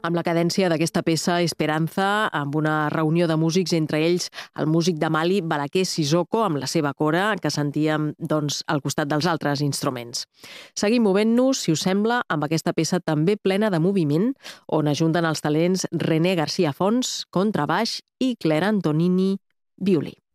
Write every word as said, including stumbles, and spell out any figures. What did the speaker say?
amb la cadència d'aquesta peça Esperanza, amb una reunió de músics, entre ells el músic de Mali, Balaké Sissoko, amb la seva cora, que sentíem doncs, al costat dels altres instruments. Seguim movent-nos, si us sembla, amb aquesta peça també plena de moviment, on ajunten els talents René García Fons, contrabaix, i Claire Antonini, violí.